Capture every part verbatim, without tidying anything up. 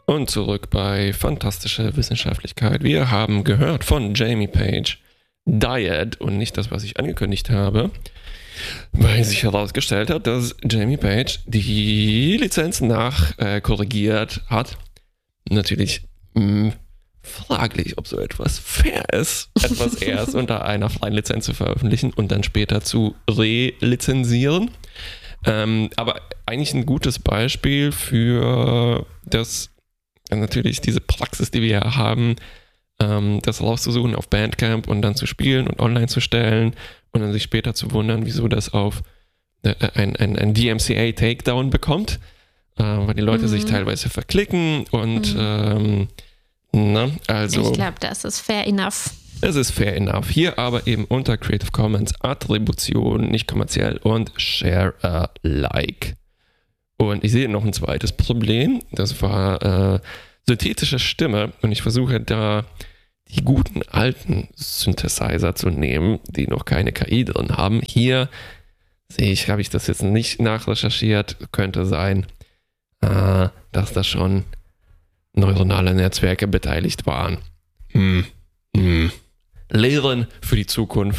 Und zurück bei Fantastische Wissenschaftlichkeit. Wir haben gehört von Jamie Page Diet und nicht das, was ich angekündigt habe, weil sich herausgestellt hat, dass Jamie Page die Lizenz nach äh, korrigiert hat. Natürlich mh, fraglich, ob so etwas fair ist, etwas erst unter einer freien Lizenz zu veröffentlichen und dann später zu relizenzieren. Ähm, aber eigentlich ein gutes Beispiel für das, natürlich diese Praxis, die wir haben, ähm, das rauszusuchen auf Bandcamp und dann zu spielen und online zu stellen und dann sich später zu wundern, wieso das auf äh, ein, ein, ein D M C A-Takedown bekommt, äh, weil die Leute mhm. sich teilweise verklicken und mhm. ähm, na, also... Ich glaube, das ist fair enough. Es ist fair enough. Hier aber eben unter Creative Commons Attribution, nicht kommerziell und Share Alike. Und ich sehe noch ein zweites Problem. Das war äh, synthetische Stimme. Und ich versuche da die guten alten Synthesizer zu nehmen, die noch keine K I drin haben. Hier sehe ich, habe ich das jetzt nicht nachrecherchiert. Könnte sein, äh, dass da schon neuronale Netzwerke beteiligt waren. Hm. Hm. Lehren für die Zukunft.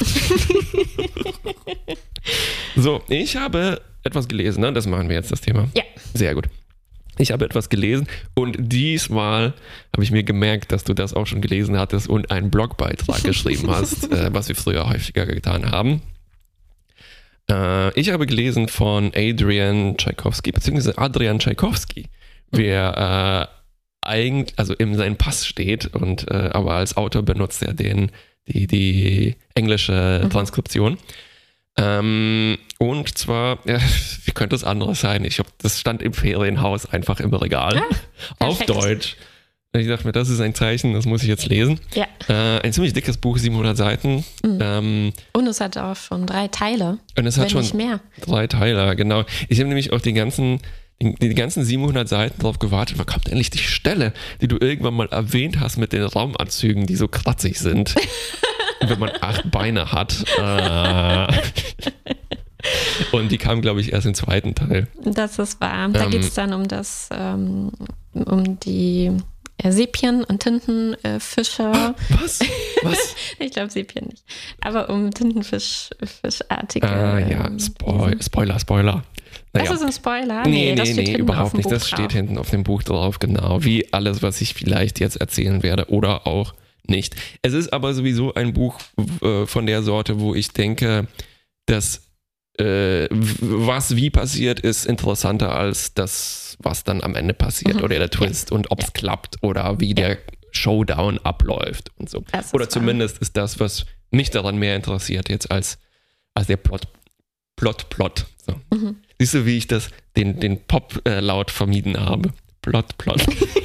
So, ich habe etwas gelesen, ne? Das machen wir jetzt, das Thema. Ja. Sehr gut. Ich habe etwas gelesen und diesmal habe ich mir gemerkt, dass du das auch schon gelesen hattest und einen Blogbeitrag geschrieben hast, äh, was wir früher häufiger getan haben. Äh, ich habe gelesen von Adrian Tchaikovsky, beziehungsweise Adrian Tchaikovsky, wer äh, eigentlich, also in seinem Pass steht und äh, aber als Autor benutzt er den Die, die englische mhm. Transkription. Ähm, und zwar, ja, wie könnte es anderes sein? Ich hab, das stand im Ferienhaus einfach im Regal. Ah, auf Deutsch. Und ich dachte mir, das ist ein Zeichen, das muss ich jetzt lesen. Ja. Äh, ein ziemlich dickes Buch, siebenhundert Seiten. Mhm. Ähm, und es hat auch schon drei Teile. Und es hat wenn schon nicht mehr. drei Teile, genau. Ich habe nämlich auch die ganzen Die, die ganzen siebenhundert Seiten drauf gewartet, wann kommt endlich die Stelle, die du irgendwann mal erwähnt hast mit den Raumanzügen, die so kratzig sind, wenn man acht Beine hat. Äh. Und die kam, glaube ich, erst im zweiten Teil. Das ist wahr. Da ähm, geht es dann um das, ähm, um die äh, Sepien- und Tintenfische. Was? Was? Ich glaube Sepien nicht. Aber um Tintenfisch, fischartige. Ah ja, Spoil- Spoiler, Spoiler. Naja. Das ist ein Spoiler? Nee, nee, das nee, steht nee hinten überhaupt auf dem nicht. Buch Das drauf. steht hinten auf dem Buch drauf, genau. Wie alles, was ich vielleicht jetzt erzählen werde oder auch nicht. Es ist aber sowieso ein Buch äh, von der Sorte, wo ich denke, dass äh, was wie passiert, ist interessanter als das, was dann am Ende passiert. Mhm. Oder der Twist ja. und ob es ja. klappt oder wie ja. der Showdown abläuft und so. Oder zumindest wahr. Ist das, was mich daran mehr interessiert jetzt als, als der Plot, Plot, Plot. So. Mhm. Siehst du, wie ich das, den, den Pop-Laut äh, vermieden habe? Plot, Plot.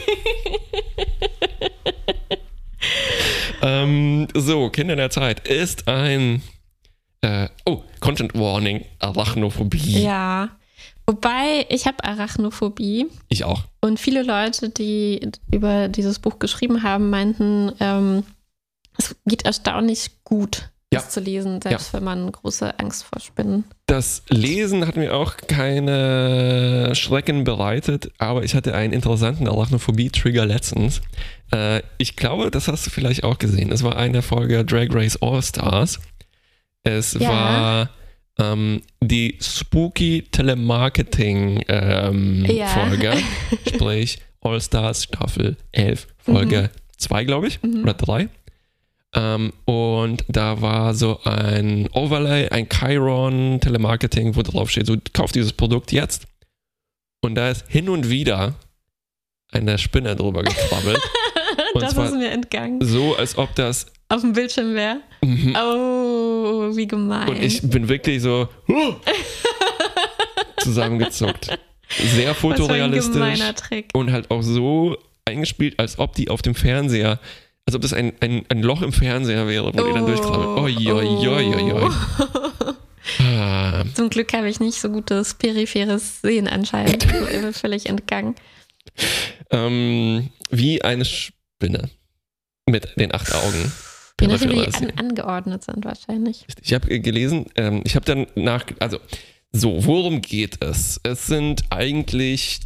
ähm, so, Kinder der Zeit ist ein äh, oh, Content Warning, Arachnophobie. Ja, wobei ich habe Arachnophobie. Ich auch. Und viele Leute, die über dieses Buch geschrieben haben, meinten, ähm, es geht erstaunlich gut, ja. das zu lesen, selbst ja. wenn man große Angst vor Spinnen. Das Lesen hat mir auch keine Schrecken bereitet, aber ich hatte einen interessanten Arachnophobie-Trigger letztens. Äh, ich glaube, das hast du vielleicht auch gesehen. Es war eine Folge Drag Race All-Stars. Es ja. war ähm, die Spooky Telemarketing ähm, ja. Folge, sprich All-Stars Staffel elf, Folge zwei, mhm. glaube ich, mhm. oder drei. Um, und da war so ein Overlay, ein Chiron Telemarketing, wo drauf steht, so kauf dieses Produkt jetzt. Und da ist hin und wieder eine Spinne drüber gekrabbelt. Und das ist mir entgangen. So, als ob das auf dem Bildschirm wäre. Mhm. Oh, wie gemein. Und ich bin wirklich so huh, zusammengezuckt. Sehr fotorealistisch. Was für ein gemeiner Trick. Und halt auch so eingespielt, als ob die auf dem Fernseher, als ob das ein, ein, ein Loch im Fernseher wäre, wo oh, die dann durchkrabbelt. Oi, oi, oi, oi, oi. Ah. Zum Glück habe ich nicht so gutes peripheres Sehen anscheinend. Völlig entgangen. Ähm, wie eine Spinne mit den acht Augen. Je nachdem, wie die an, angeordnet sind wahrscheinlich. Ich habe gelesen, ähm, ich habe dann nach, also so, worum geht es? Es sind eigentlich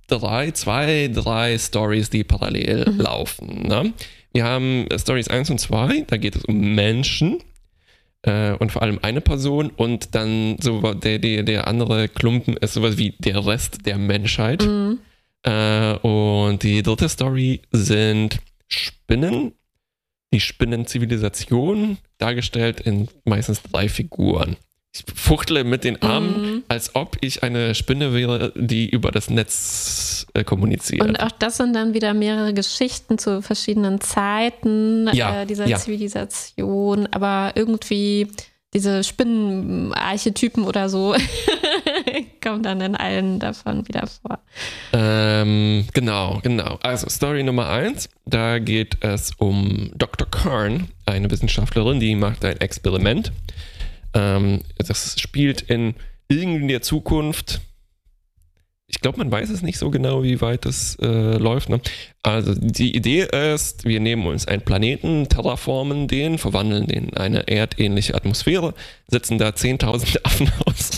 drei, zwei, drei Stories, die parallel mhm. laufen. Ne? Wir haben Stories eins und zwei, da geht es um Menschen äh, und vor allem eine Person und dann so der, der, der andere Klumpen ist sowas wie der Rest der Menschheit. Mhm. Äh, und die dritte Story sind Spinnen, die Spinnenzivilisation, dargestellt in meistens drei Figuren. Ich fuchtle mit den Armen, mm. als ob ich eine Spinne wäre, die über das Netz äh, kommuniziert. Und auch das sind dann wieder mehrere Geschichten zu verschiedenen Zeiten ja, äh, dieser ja. Zivilisation, aber irgendwie diese Spinnenarchetypen oder so kommen dann in allen davon wieder vor. Ähm, genau, genau. Also Story Nummer eins, da geht es um Doktor Kern, eine Wissenschaftlerin, die macht ein Experiment. Ähm, das spielt in irgendwie der Zukunft. Ich glaube, man weiß es nicht so genau, wie weit das äh, läuft. Ne? Also die Idee ist, wir nehmen uns einen Planeten, terraformen den, verwandeln den in eine erdähnliche Atmosphäre, setzen da zehntausend Affen aus.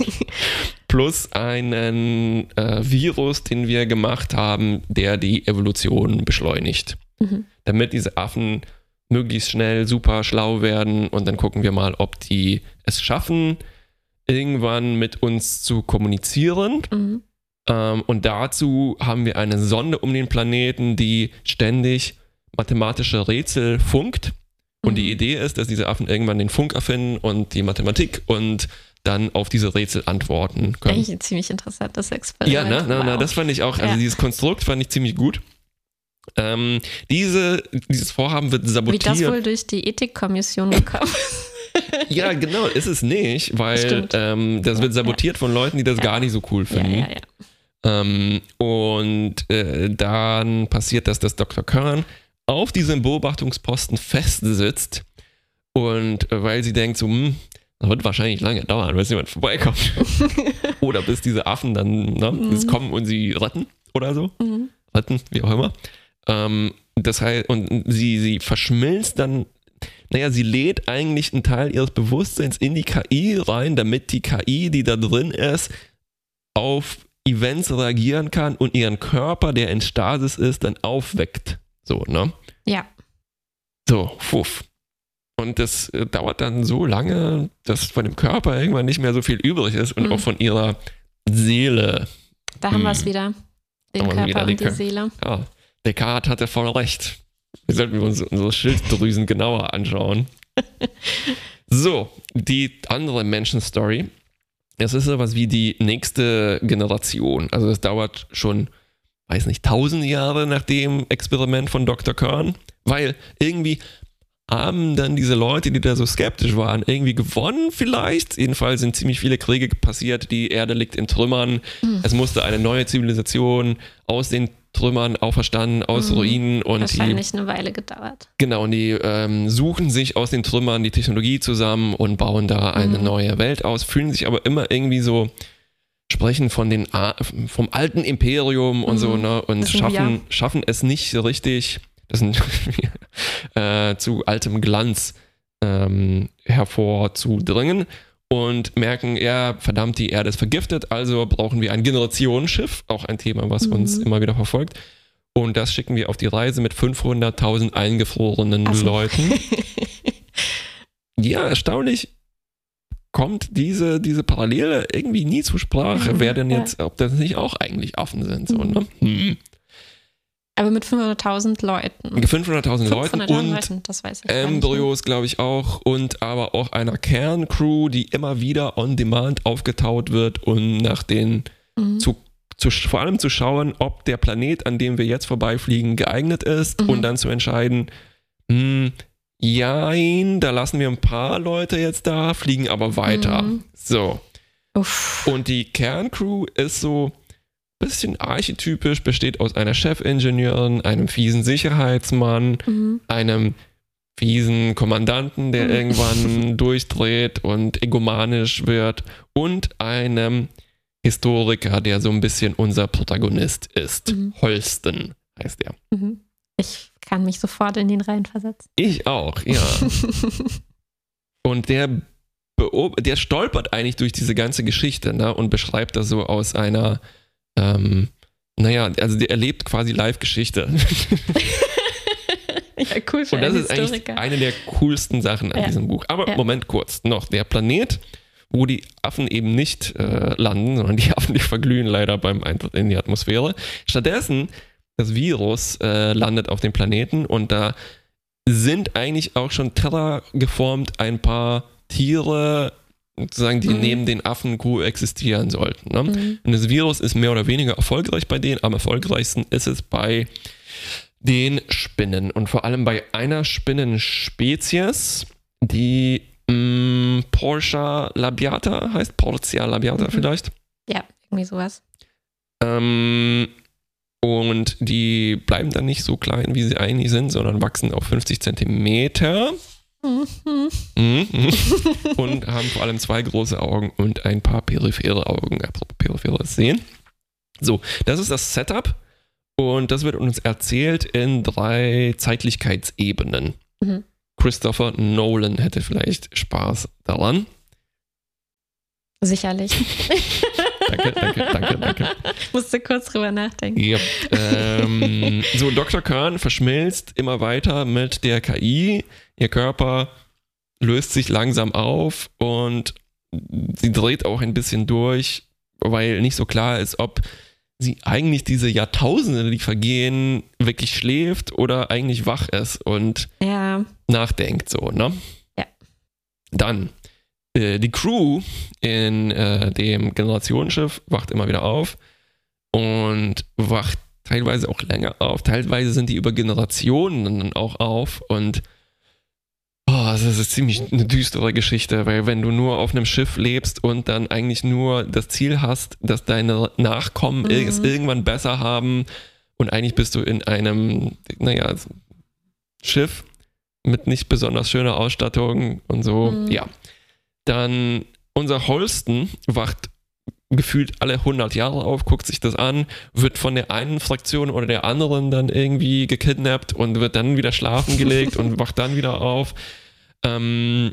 Plus einen äh, Virus, den wir gemacht haben, der die Evolution beschleunigt. Mhm. Damit diese Affen möglichst schnell super schlau werden und dann gucken wir mal, ob die es schaffen, irgendwann mit uns zu kommunizieren. Mhm. Ähm, und dazu haben wir eine Sonde um den Planeten, die ständig mathematische Rätsel funkt. Und mhm. die Idee ist, dass diese Affen irgendwann den Funk erfinden und die Mathematik und dann auf diese Rätsel antworten können. Eigentlich ein ziemlich interessantes Experiment. Ja, ne, ne, wow. ne, das fand ich auch, also ja. dieses Konstrukt fand ich ziemlich gut. Ähm, diese, dieses Vorhaben wird sabotiert. Wie das wohl durch die Ethikkommission gekommen ist. Ja, genau, ist es nicht, weil ähm, das wird sabotiert ja. von Leuten, die das ja. gar nicht so cool finden. Ja, ja, ja. Ähm, und äh, dann passiert das, dass Doktor Kern auf diesem Beobachtungsposten festsitzt und äh, weil sie denkt so, hm, das wird wahrscheinlich lange dauern, bis jemand vorbeikommt. Oder bis diese Affen dann ne, mhm. kommen und sie retten oder so. Mhm. Retten, wie auch immer. Ähm, das heißt, und sie, sie verschmilzt dann, naja, sie lädt eigentlich einen Teil ihres Bewusstseins in die K I rein, damit die K I, die da drin ist, auf Events reagieren kann und ihren Körper, der in Stasis ist, dann aufweckt. So, ne? Ja. So, fuff. Und das äh, dauert dann so lange, dass von dem Körper irgendwann nicht mehr so viel übrig ist und mhm. auch von ihrer Seele. Da haben wir es wieder. Den Körper wieder, und die, die Seele. Ja, Descartes hatte voll recht. Wir sollten uns unsere Schilddrüsen genauer anschauen. So, die andere Menschenstory. Das ist sowas wie die nächste Generation. Also es dauert schon, weiß nicht, tausend Jahre nach dem Experiment von Doktor Kern, weil irgendwie haben dann diese Leute, die da so skeptisch waren, irgendwie gewonnen vielleicht. Jedenfalls sind ziemlich viele Kriege passiert, die Erde liegt in Trümmern. Mhm. Es musste eine neue Zivilisation aus den Trümmern auferstanden, aus mhm. Ruinen. Und wahrscheinlich die, eine Weile gedauert. Genau, und die ähm, suchen sich aus den Trümmern die Technologie zusammen und bauen da eine mhm. neue Welt aus, fühlen sich aber immer irgendwie so, sprechen von den vom alten Imperium und mhm. so, ne? Und schaffen, schaffen es nicht so richtig, das sind äh, zu altem Glanz ähm, hervorzudringen und merken, ja, verdammt, die Erde ist vergiftet, also brauchen wir ein Generationenschiff, auch ein Thema, was mhm. uns immer wieder verfolgt. Und das schicken wir auf die Reise mit fünfhunderttausend eingefrorenen so. Leuten. Ja, erstaunlich kommt diese, diese Parallele irgendwie nie zur Sprache, mhm, wer denn jetzt, ja. ob das nicht auch eigentlich Affen sind. So, ne? Hm. Aber mit fünfhunderttausend Leuten. fünfhunderttausend Leuten und Leuten, das weiß ich Embryos, glaube ich, auch. Und aber auch einer Kerncrew, die immer wieder on demand aufgetaut wird, um nach den, mhm. zu, zu, vor allem zu schauen, ob der Planet, an dem wir jetzt vorbeifliegen, geeignet ist mhm. und dann zu entscheiden, hm, jein, da lassen wir ein paar Leute jetzt da, fliegen aber weiter. Mhm. So. Uff. Und die Kerncrew ist so bisschen archetypisch, besteht aus einer Chefingenieurin, einem fiesen Sicherheitsmann, mhm. einem fiesen Kommandanten, der mhm. irgendwann durchdreht und egomanisch wird und einem Historiker, der so ein bisschen unser Protagonist ist. Mhm. Holsten heißt er. Mhm. Ich kann mich sofort in den reinversetzen. Ich auch, ja. Und der, beob- der stolpert eigentlich durch diese ganze Geschichte, ne, und beschreibt das so aus einer Ähm, naja, also der erlebt quasi Live-Geschichte. Ja, cool für Und das einen ist eigentlich Historiker. eine der coolsten Sachen an Ja. diesem Buch. Aber Ja. Moment kurz noch, der Planet, wo die Affen eben nicht äh, landen, sondern die Affen, die verglühen leider beim Eintritt in die Atmosphäre. Stattdessen, das Virus äh, landet auf dem Planeten und da sind eigentlich auch schon terraformt ein paar Tiere, sozusagen, die Mhm. neben den Affen koexistieren sollten. Ne? Mhm. Und das Virus ist mehr oder weniger erfolgreich bei denen. Am erfolgreichsten ist es bei den Spinnen und vor allem bei einer Spinnenspezies, die mh, Portia labiata heißt, Portia labiata Mhm. vielleicht. Ja, irgendwie sowas. Ähm, und die bleiben dann nicht so klein, wie sie eigentlich sind, sondern wachsen auf fünfzig Zentimeter. Mhm. Mhm. Und haben vor allem zwei große Augen und ein paar periphere Augen, apropos peripheres Sehen. So, das ist das Setup und das wird uns erzählt in drei Zeitlichkeitsebenen. Mhm. Christopher Nolan hätte vielleicht Spaß daran. Sicherlich. Danke, danke, danke, danke. Musste kurz drüber nachdenken. Ja. Ähm, so, Doktor Khan verschmilzt immer weiter mit der K I. Ihr Körper löst sich langsam auf und sie dreht auch ein bisschen durch, weil nicht so klar ist, ob sie eigentlich diese Jahrtausende, die vergehen, wirklich schläft oder eigentlich wach ist und Ja. nachdenkt, so, ne? Ja. Dann, äh, die Crew in äh, dem Generationsschiff wacht immer wieder auf und wacht teilweise auch länger auf. Teilweise sind die über Generationen dann auch auf und oh, das ist ziemlich eine düstere Geschichte, weil wenn du nur auf einem Schiff lebst und dann eigentlich nur das Ziel hast, dass deine Nachkommen Mhm. es irgendwann besser haben und eigentlich bist du in einem, naja, Schiff mit nicht besonders schöner Ausstattung und so, Mhm. ja. Dann unser Holston wacht gefühlt alle hundert Jahre auf, guckt sich das an, wird von der einen Fraktion oder der anderen dann irgendwie gekidnappt und wird dann wieder schlafen gelegt und wacht dann wieder auf. Ähm,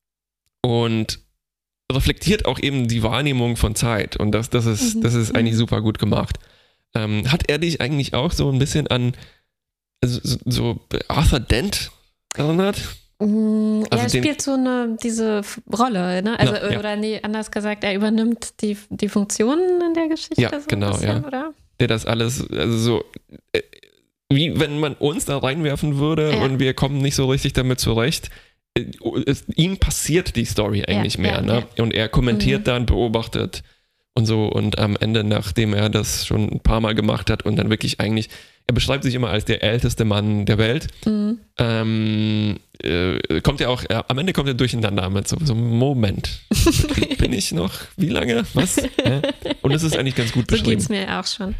und reflektiert auch eben die Wahrnehmung von Zeit. Und das, das, ist, Mhm. das ist eigentlich Mhm. super gut gemacht. Ähm, hat er dich eigentlich auch so ein bisschen an so, so Arthur Dent erinnert? Mm, Also er den- spielt so eine, diese F- Rolle, ne? Also, Na, ja. oder nee, anders gesagt, er übernimmt die, die Funktionen in der Geschichte. Ja, so ein genau, bisschen, ja. Oder? Der das alles, also so, äh, wie wenn man uns da reinwerfen würde Ja. und wir kommen nicht so richtig damit zurecht. Äh, Es, ihm passiert die Story eigentlich Ja, mehr, ja, ne? Und er kommentiert Mhm. dann, beobachtet und so und am Ende, nachdem er das schon ein paar Mal gemacht hat und dann wirklich eigentlich, er beschreibt sich immer als der älteste Mann der Welt, Mhm. ähm, äh, kommt er auch, äh, am Ende kommt er durcheinander mit so, so einem Moment. Bin ich noch, wie lange? Was? Hä? Und das ist eigentlich ganz gut So beschrieben. geht's mir auch schon.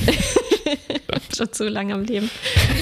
Schon zu lange am Leben.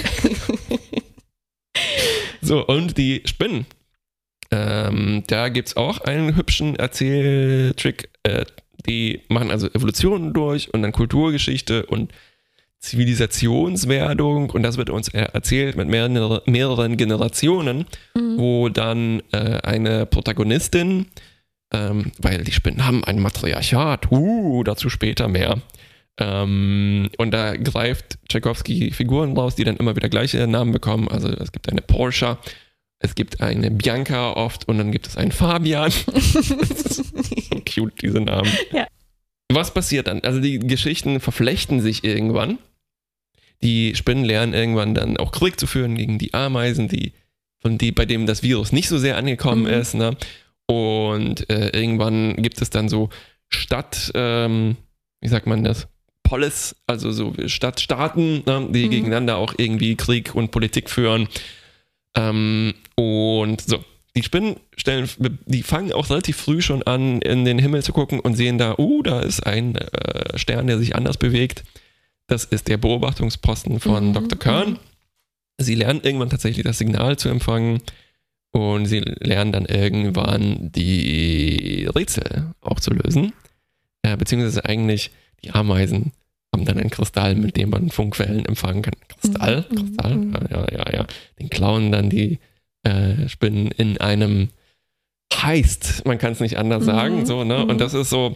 So, und die Spinnen. Ähm, da gibt es auch einen hübschen Erzähltrick. Äh, die machen also Evolution durch und dann Kulturgeschichte und Zivilisationswerdung und das wird uns er- erzählt mit mehrere, mehreren Generationen, Mhm. wo dann äh, eine Protagonistin, ähm, weil die Spinnen haben ein Matriarchat, uh, dazu später mehr. Ähm, und da greift Tchaikovsky Figuren raus, die dann immer wieder gleiche Namen bekommen. Also es gibt eine Portia, es gibt eine Bianca oft und dann gibt es einen Fabian. Das ist so cute, diese Namen. Ja. Was passiert dann? Also die Geschichten verflechten sich irgendwann. Die Spinnen lernen irgendwann dann auch Krieg zu führen gegen die Ameisen, die, von die, bei denen das Virus nicht so sehr angekommen Mhm. ist. Ne? Und äh, irgendwann gibt es dann so Stadt, ähm, wie sagt man das? Polis, also so Stadtstaaten, ne? die Mhm. gegeneinander auch irgendwie Krieg und Politik führen. Ähm, und so, die Spinnen stellen, die fangen auch relativ früh schon an, in den Himmel zu gucken und sehen da, uh, da ist ein äh, Stern, der sich anders bewegt. Das ist der Beobachtungsposten von Mhm, Doktor Kern. mhm. Sie lernen irgendwann tatsächlich das Signal zu empfangen und sie lernen dann irgendwann die Rätsel auch zu lösen. Äh, beziehungsweise eigentlich die Ameisen haben dann einen Kristall, mit dem man Funkwellen empfangen kann. Kristall? Mhm, Kristall? mhm. Ja, ja, ja, ja. Den klauen dann die äh, Spinnen in einem Heist, man kann es nicht anders Mhm, sagen, so, ne? mhm. Und das ist so,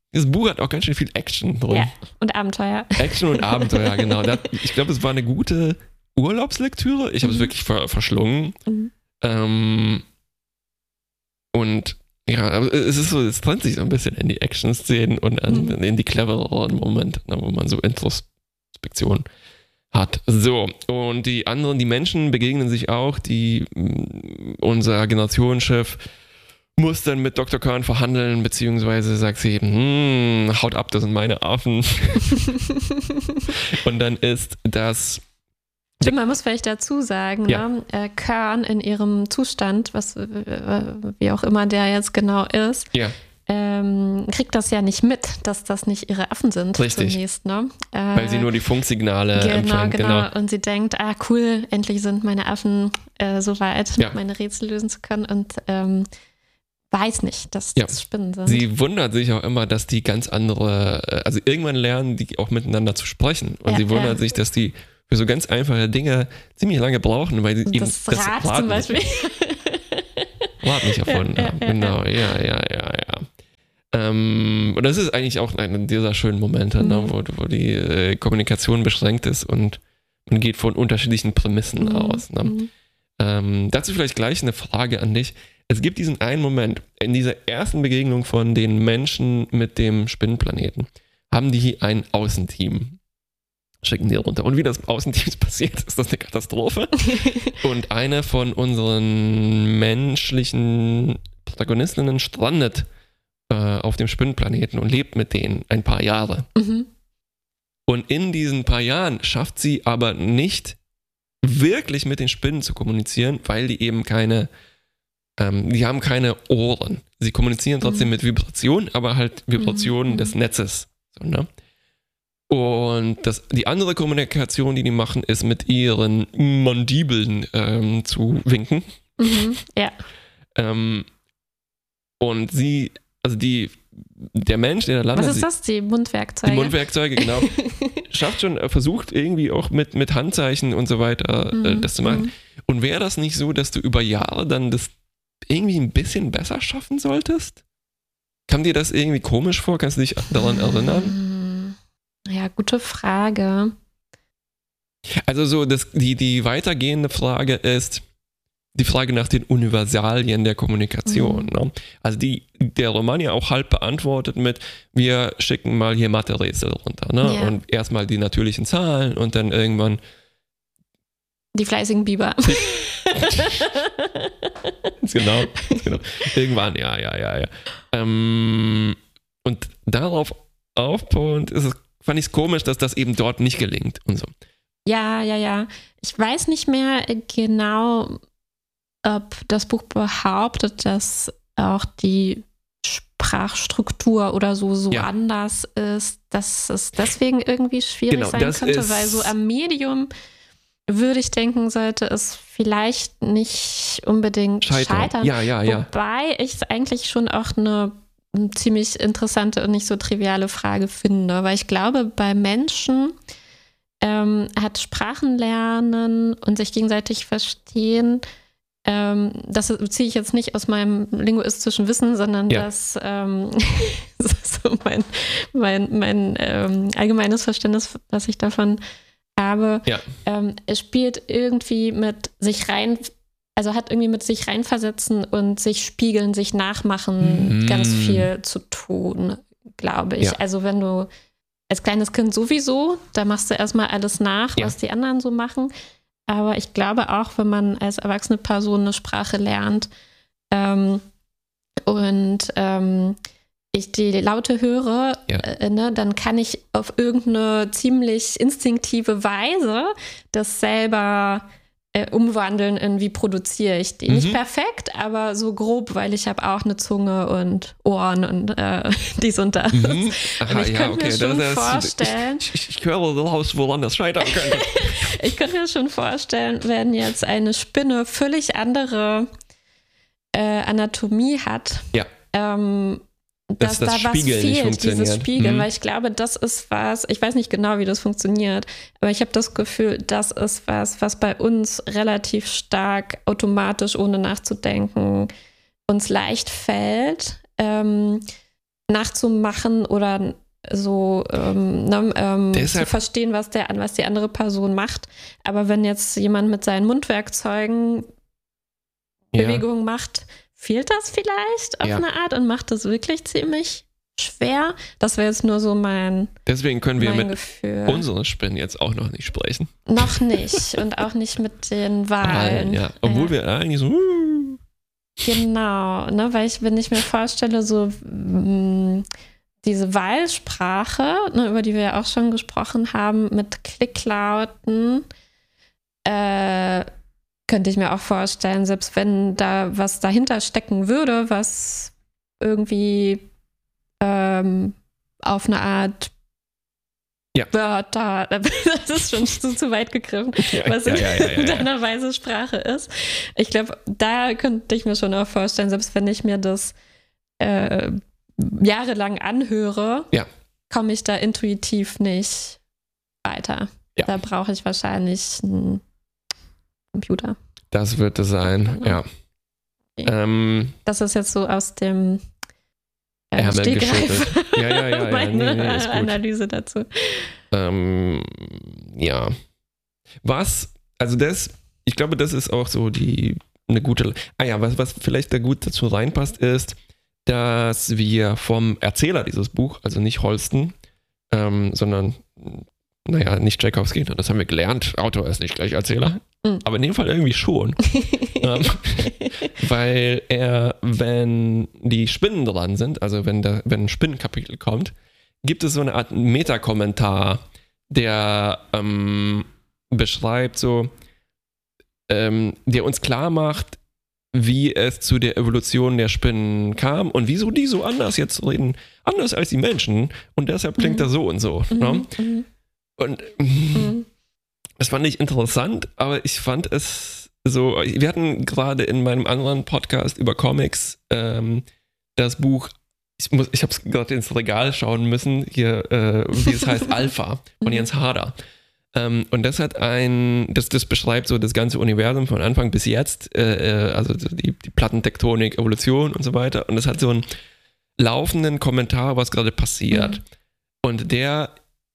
Das Buch hat auch ganz schön viel Action drin. Ja, und Abenteuer. Action und Abenteuer, genau. Das, ich glaube, es war eine gute Urlaubslektüre. Ich habe es Mhm. wirklich ver- verschlungen. Mhm. Ähm, und ja, aber es ist so, es trennt sich so ein bisschen in die Action-Szenen und an, Mhm. in die clevereren Momente, ne, wo man so Introspektion hat. So, und die anderen, die Menschen begegnen sich auch, die mh, unser Generationenchef muss dann mit Doktor Khan verhandeln, beziehungsweise sagt sie, hm, haut ab, das sind meine Affen. Und dann ist das, Stimmt, man muss vielleicht dazu sagen, Ja. ne? äh, Kern in ihrem Zustand, was äh, wie auch immer der jetzt genau ist, ja, ähm, kriegt das ja nicht mit, dass das nicht ihre Affen sind Richtig. zunächst. Ne? Äh, weil sie nur die Funksignale genau, empfängt. genau, Genau. Und sie denkt, ah cool, endlich sind meine Affen äh, so weit, Ja. meine Rätsel lösen zu können und ähm, weiß nicht, dass Ja. das Spinnen sind. Sie wundert sich auch immer, dass die ganz andere, äh, also irgendwann lernen die auch miteinander zu sprechen. Und Ja, sie wundert ja. sich, dass die für so ganz einfache Dinge ziemlich lange brauchen, weil sie eben das Rad Rad zum nicht, Beispiel. Rad nicht erfunden Ja, ja, haben. ja, Genau, ja, ja, ja, ja. Ähm, und das ist eigentlich auch einer dieser schönen Momente, ne, Mhm. wo, wo die äh, Kommunikation beschränkt ist und man geht von unterschiedlichen Prämissen Mhm. aus. Ne? Mhm. Ähm, dazu vielleicht gleich eine Frage an dich. Es gibt diesen einen Moment, in dieser ersten Begegnung von den Menschen mit dem Spinnenplaneten, haben die ein Außenteam, schicken die runter. Und wie das Außenteam passiert, ist das eine Katastrophe. Und eine von unseren menschlichen Protagonistinnen strandet äh, auf dem Spinnenplaneten und lebt mit denen ein paar Jahre. Mhm. Und in diesen paar Jahren schafft sie aber nicht wirklich mit den Spinnen zu kommunizieren, weil die eben keine, ähm, die haben keine Ohren. Sie kommunizieren trotzdem Mhm. mit Vibrationen, aber halt Vibrationen Mhm. des Netzes. So, ne? Und das, die andere Kommunikation, die die machen, ist mit ihren Mandibeln ähm, zu winken. Mhm. Ja. Ähm, und sie, also die, der Mensch, der da landet, Was ist das? Die Mundwerkzeuge? die Mundwerkzeuge, genau, schafft schon, äh, versucht irgendwie auch mit, mit Handzeichen und so weiter äh, Mhm. das zu machen. Mhm. Und wäre das nicht so, dass du über Jahre dann das irgendwie ein bisschen besser schaffen solltest? Kam dir das irgendwie komisch vor? Kannst du dich daran erinnern? Mhm. Ja, gute Frage. Also so, das, die, die weitergehende Frage ist die Frage nach den Universalien der Kommunikation. Mhm. Ne? Also die der Roman ja auch halb beantwortet mit, wir schicken mal hier Mathe-Rätsel runter. Ne? Ja. Und erstmal die natürlichen Zahlen und dann irgendwann Die fleißigen Biber. genau, genau. Irgendwann, ja, ja, ja, ja. Ähm, und darauf aufbauend ist es, fand ich es komisch, dass das eben dort nicht gelingt und so. Ja, ja, ja. Ich weiß nicht mehr genau, ob das Buch behauptet, dass auch die Sprachstruktur oder so so Ja. anders ist, dass es deswegen irgendwie schwierig Genau, sein das könnte, ist- weil so am Medium würde ich denken, sollte es vielleicht nicht unbedingt Scheitern. scheitern. Ja, ja, ja. Wobei ich es eigentlich schon auch eine ziemlich interessante und nicht so triviale Frage finde, weil ich glaube, bei Menschen ähm, hat Sprachenlernen und sich gegenseitig verstehen, ähm, das ziehe ich jetzt nicht aus meinem linguistischen Wissen, sondern Ja. das, ähm, das ist so mein, mein, mein ähm, allgemeines Verständnis, was ich davon habe. Ja. Ähm, es spielt irgendwie mit sich rein, also hat irgendwie mit sich reinversetzen und sich spiegeln, sich nachmachen Mhm. ganz viel zu tun, glaube ich. Ja. Also wenn du als kleines Kind sowieso, da machst du erstmal alles nach, Ja. was die anderen so machen. Aber ich glaube auch, wenn man als erwachsene Person eine Sprache lernt ähm, und ähm, ich die Laute höre, Ja. äh, ne, dann kann ich auf irgendeine ziemlich instinktive Weise das selber äh, umwandeln in wie produziere ich die. Mhm. Nicht perfekt, aber so grob, weil ich habe auch eine Zunge und Ohren und äh, dies und das. Mhm. Aha, Und ich ja, könnte okay. mir schon das, das, vorstellen, ich, ich, ich höre raus, woran das scheitern könnte. ich könnte mir schon vorstellen, wenn jetzt eine Spinne völlig andere äh, Anatomie hat, Ja. ähm, Dass dass das da was Spiegeln nicht fehlt, funktioniert. dieses Spiegeln, Mhm. weil ich glaube, das ist was, ich weiß nicht genau, wie das funktioniert, aber ich habe das Gefühl, das ist was, was bei uns relativ stark automatisch, ohne nachzudenken, uns leicht fällt. Ähm, nachzumachen oder so ähm, ne, ähm, zu verstehen, was der was die andere Person macht. Aber wenn jetzt jemand mit seinen Mundwerkzeugen ja. Bewegungen macht, fehlt das vielleicht auf ja. eine Art und macht das wirklich ziemlich schwer. Das wäre jetzt nur so mein Deswegen können wir mit Gefühl. unseren Spinnen jetzt auch noch nicht sprechen. Noch nicht. Und auch nicht mit den Wahlen. Ja. Obwohl ja. wir eigentlich so genau, ne, weil ich, wenn ich mir vorstelle, so mh, diese Wahlsprache, ne, über die wir ja auch schon gesprochen haben, mit Klicklauten, äh, könnte ich mir auch vorstellen, selbst wenn da was dahinter stecken würde, was irgendwie ähm, auf eine Art ja. Wörter, das ist schon zu, zu weit gegriffen, ja, was ja, in ja, ja, ja, deiner Weise Sprache ist. Ich glaube, da könnte ich mir schon auch vorstellen, selbst wenn ich mir das äh, jahrelang anhöre, ja. komme ich da intuitiv nicht weiter. Ja. Da brauche ich wahrscheinlich einen Computer. Das wird es sein, ja. Okay. Ähm, das ist jetzt so aus dem äh, Ärmel Stegreif. geschüttelt. Ja, ja, ja. ja. Meine nee, nee, ist gut. Analyse dazu. Ähm, ja. Was, also das, ich glaube, das ist auch so die, eine gute, ah ja, was, was vielleicht da gut dazu reinpasst, ist, dass wir vom Erzähler dieses Buch, also nicht Holsten, ähm, sondern, naja, nicht Tchaikovsky, das haben wir gelernt, Autor ist nicht gleich Erzähler, mhm. aber in dem Fall irgendwie schon. ähm, weil er, wenn die Spinnen dran sind, also wenn, da, wenn ein Spinnenkapitel kommt, gibt es so eine Art Metakommentar, der ähm, beschreibt so, ähm, der uns klar macht, wie es zu der Evolution der Spinnen kam und wieso die so anders jetzt reden, anders als die Menschen und deshalb klingt mhm. das so und so. Mhm. Ne? Mhm. Und mhm. das fand ich interessant, aber ich fand es so, wir hatten gerade in meinem anderen Podcast über Comics ähm, das Buch, ich, muss, ich habe es gerade ins Regal schauen müssen, hier, äh, wie es heißt, Alpha von Jens Harder. Um, und das hat ein, das, das beschreibt so das ganze Universum von Anfang bis jetzt, äh, also die, die Plattentektonik, Evolution und so weiter. Und das hat so einen laufenden Kommentar, was gerade passiert. Mhm. Und der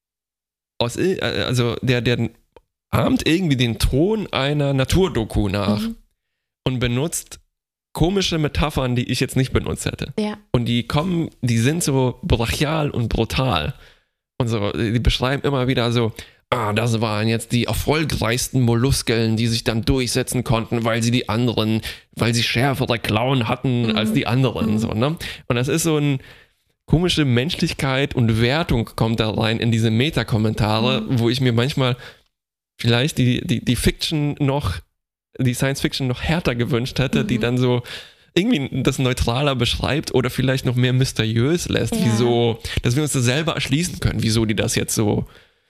aus, also der, der ahmt irgendwie den Ton einer Naturdoku nach mhm. und benutzt komische Metaphern, die ich jetzt nicht benutzt hätte. Ja. Und die kommen, die sind so brachial und brutal. Und so, die beschreiben immer wieder so, ah, das waren jetzt die erfolgreichsten Molluskeln, die sich dann durchsetzen konnten, weil sie die anderen, weil sie schärfere Klauen hatten mhm. als die anderen. Mhm. So, ne? Und das ist so eine komische Menschlichkeit und Wertung kommt da rein in diese Meta-Kommentare, mhm. wo ich mir manchmal vielleicht die, die, die Fiction noch, die Science-Fiction noch härter gewünscht hätte, mhm. die dann so irgendwie das neutraler beschreibt oder vielleicht noch mehr mysteriös lässt, ja. wieso, dass wir uns das selber erschließen können, wieso die das jetzt so.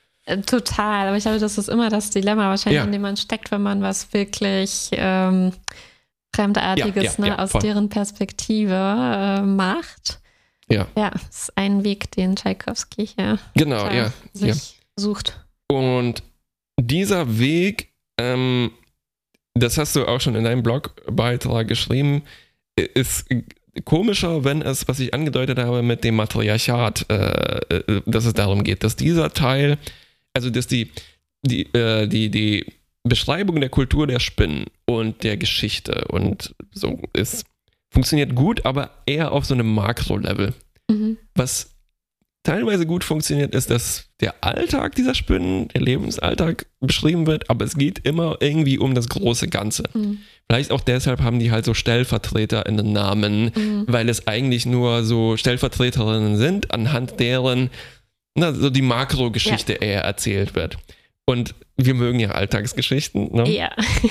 Total, aber ich glaube, das ist immer das Dilemma wahrscheinlich, ja. in dem man steckt, wenn man was wirklich ähm, Fremdartiges ja, ja, ne, ja, aus voll. deren Perspektive äh, macht. Ja. Ja, das ist ein Weg, den Tchaikovsky hier genau, ja, sich ja. sucht. Und dieser Weg, ähm, das hast du auch schon in deinem Blogbeitrag geschrieben, ist komischer, wenn es, was ich angedeutet habe, mit dem Matriarchat, äh, dass es darum geht, dass dieser Teil, also dass die, die, äh, die, die Beschreibung der Kultur der Spinnen und der Geschichte und so ist, funktioniert gut, aber eher auf so einem Makro-Level. Mhm. Was teilweise gut funktioniert, ist, dass der Alltag dieser Spinnen, der Lebensalltag beschrieben wird, aber es geht immer irgendwie um das große Ganze. Mhm. Vielleicht auch deshalb haben die halt so Stellvertreter in den Namen, mhm. weil es eigentlich nur so Stellvertreterinnen sind, anhand deren na, so die Makrogeschichte ja. eher erzählt wird. Und wir mögen ja Alltagsgeschichten. Ne? Ja.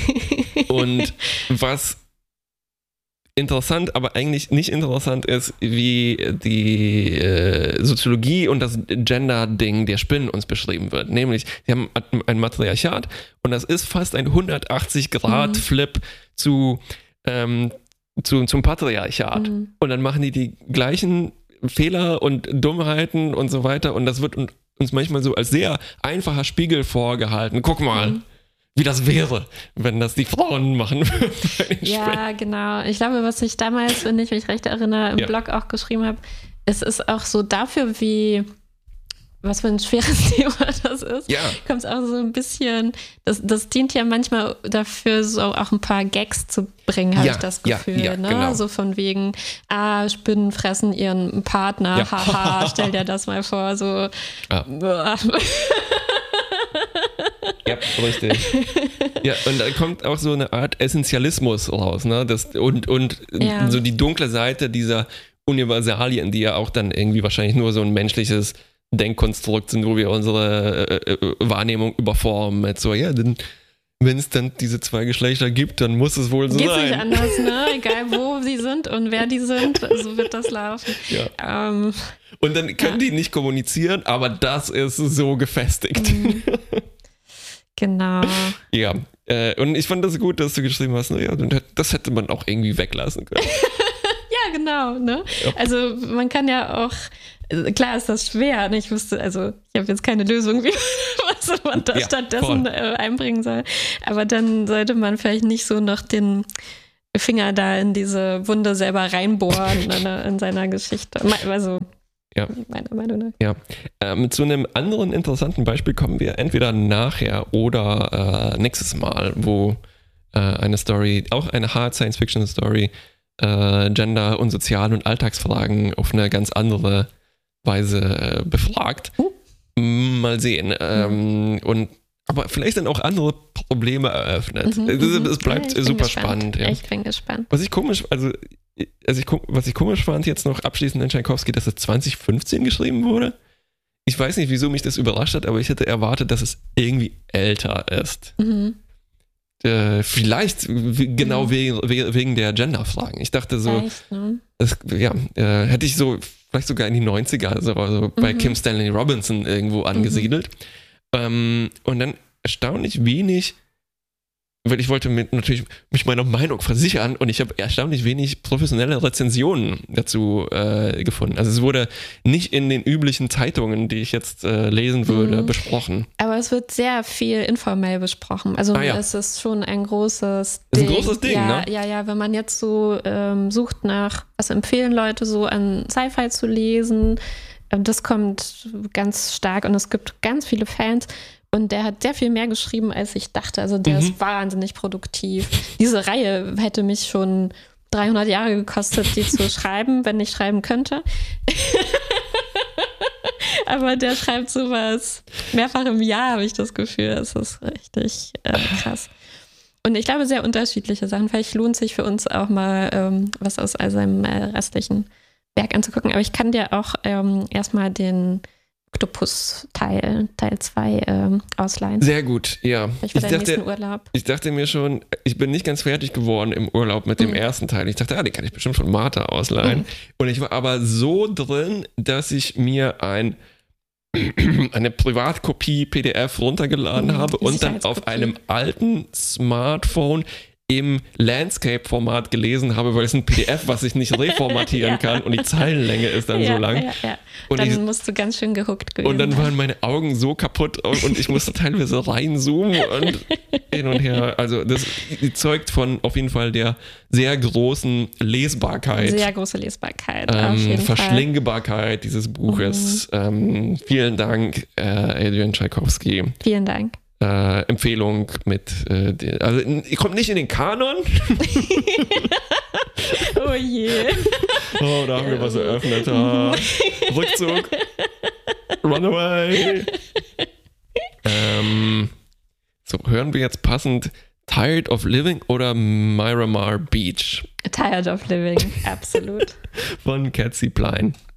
Und was interessant, aber eigentlich nicht interessant ist, wie die äh, Soziologie und das Gender-Ding der Spinnen uns beschrieben wird. Nämlich, sie haben ein Matriarchat und das ist fast ein hundertachtzig Grad Flip mhm. zu, ähm, zu, zum Patriarchat. Mhm. Und dann machen die die gleichen Fehler und Dummheiten und so weiter und das wird uns manchmal so als sehr einfacher Spiegel vorgehalten. Guck mal. Mhm. Wie das wäre, wenn das die Frauen machen würden. Ja, genau. Ich glaube, was ich damals, wenn ich mich recht erinnere, im ja. Blog auch geschrieben habe, es ist auch so dafür, wie, was für ein schweres Thema das ist, ja. kommt es auch so ein bisschen, das, das dient ja manchmal dafür, so auch ein paar Gags zu bringen, habe ja, ich das ja, Gefühl. ja, ne? genau. So von wegen, ah, Spinnen fressen ihren Partner, ja. haha, stell dir das mal vor, so. Ja. Ja, richtig. Ja, und da kommt auch so eine Art Essentialismus raus, ne? Das, und und ja. so die dunkle Seite dieser Universalien, die ja auch dann irgendwie wahrscheinlich nur so ein menschliches Denkkonstrukt sind, wo wir unsere äh, Wahrnehmung überformen. Mit so, ja, denn wenn es dann diese zwei Geschlechter gibt, dann muss es wohl so Geht's sein. Geht nicht anders, ne? Egal wo sie sind und wer die sind, so wird das laufen. Ja. Ähm, und dann können ja. die nicht kommunizieren, aber das ist so gefestigt. Mhm. Genau. Ja, äh, und ich fand das gut, dass du geschrieben hast, naja, das hätte man auch irgendwie weglassen können. Ja, genau, ne? Ja. Also man kann ja auch, klar ist das schwer, ne? Ich wusste, also ich habe jetzt keine Lösung, wie was man da ja, stattdessen äh, einbringen soll, aber dann sollte man vielleicht nicht so noch den Finger da in diese Wunde selber reinbohren in, in seiner Geschichte. Also ja. meiner Meinung nach. Ja, ähm, zu einem anderen interessanten Beispiel kommen wir entweder nachher oder äh, nächstes Mal, wo äh, eine Story, auch eine Hard Science-Fiction-Story, äh, Gender- und Sozial- und Alltagsfragen auf eine ganz andere Weise äh, befragt. Uh. Mal sehen. Ähm, mhm. Und aber vielleicht dann auch andere Probleme eröffnet. Mhm, es, es bleibt ja, super gespannt. spannend. Ja. Ich bin gespannt. Was ich komisch, also, also ich, was ich komisch fand jetzt noch abschließend in Tchaikovsky, dass es zwanzig fünfzehn geschrieben wurde. Ich weiß nicht, wieso mich das überrascht hat, aber ich hätte erwartet, dass es irgendwie älter ist. Mhm. Äh, vielleicht genau mhm. wegen, wegen der Genderfragen. Ich dachte so, Echt, ne? das, ja, äh, hätte ich so vielleicht sogar in die neunziger, also, also bei Mhm. Kim Stanley Robinson irgendwo angesiedelt. Mhm. Ähm, und dann erstaunlich wenig, weil ich wollte mit, natürlich mich meiner Meinung versichern und ich habe erstaunlich wenig professionelle Rezensionen dazu äh, gefunden. Also es wurde nicht in den üblichen Zeitungen, die ich jetzt äh, lesen würde, mhm. besprochen. Aber es wird sehr viel informell besprochen. Also ah, ja. es ist schon ein großes Ding. Ding. Ist ein großes Ding, ja, ne? Ja, ja, wenn man jetzt so ähm, sucht nach, was empfehlen Leute so an Sci-Fi zu lesen, ähm, das kommt ganz stark und es gibt ganz viele Fans. Und der hat sehr viel mehr geschrieben, als ich dachte. Also der mhm. ist wahnsinnig produktiv. Diese Reihe hätte mich schon dreihundert Jahre gekostet, die zu schreiben, wenn ich schreiben könnte. Aber der schreibt sowas mehrfach im Jahr, habe ich das Gefühl. Das ist richtig äh, krass. Und ich glaube, sehr unterschiedliche Sachen. Vielleicht lohnt sich für uns auch mal ähm, was aus all seinem äh, restlichen Werk anzugucken. Aber ich kann dir auch ähm, erstmal den Octopus-Teil, Teil zwei ähm, ausleihen. Sehr gut, ja. Ich, ich, dachte, Urlaub. ich dachte mir schon, ich bin nicht ganz fertig geworden im Urlaub mit dem mhm. ersten Teil. Ich dachte, ah, den kann ich bestimmt von Martha ausleihen. Mhm. Und ich war aber so drin, dass ich mir ein eine Privatkopie P D F runtergeladen mhm. habe und dann auf einem alten Smartphone im Landscape-Format gelesen habe, weil es ein P D F, was ich nicht reformatieren ja. kann und die Zeilenlänge ist dann ja, so lang. Ja, ja. Und dann ich, musst du ganz schön gehuckt gewesen Und dann waren meine Augen so kaputt und, und ich musste teilweise reinzoomen und hin und her. Also das zeugt von auf jeden Fall der sehr großen Lesbarkeit. Sehr große Lesbarkeit, ähm, auf jeden Verschlingbarkeit Fall. dieses Buches. Mhm. Ähm, vielen Dank, äh, Adrian Tchaikovsky. Vielen Dank. Äh, Empfehlung mit, äh, die, also ihr kommt nicht in den Kanon. Oh je. Oh, da haben wir was eröffnet. Ah. Rückzug. Runaway. ähm, so, hören wir jetzt passend Tired of Living oder Miramar Beach? Tired of Living, absolut. Von Cat C. Pline.